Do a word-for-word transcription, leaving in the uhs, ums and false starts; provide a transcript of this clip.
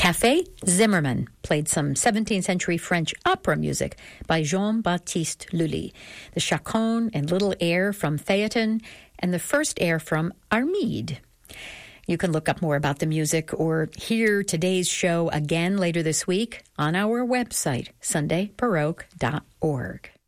Café Zimmermann played some seventeenth century French opera music by Jean-Baptiste Lully, the chaconne and little air from Phaeton, and the first air from Armide. You can look up more about the music or hear today's show again later this week on our website, sunday baroque dot org.